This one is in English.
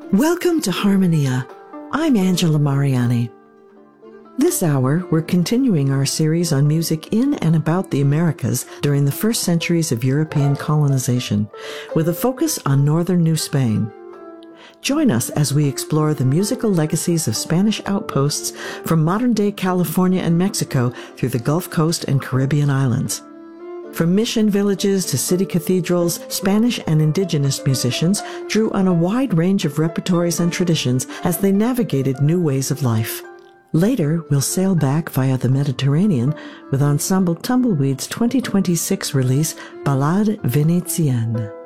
Welcome to Harmonia. I'm Angela Mariani. This hour, we're continuing our series on music in and about the Americas during the first centuries of European colonization, with a focus on northern New Spain. Join us as we explore the musical legacies of Spanish outposts from modern-day California and Mexico through the Gulf Coast and Caribbean islands. From mission villages to city cathedrals, Spanish and indigenous musicians drew on a wide range of repertories and traditions as they navigated new ways of life. Later, we'll sail back via the Mediterranean with Ensemble Tumbleweed's 2026 release, Ballade Vénitienne.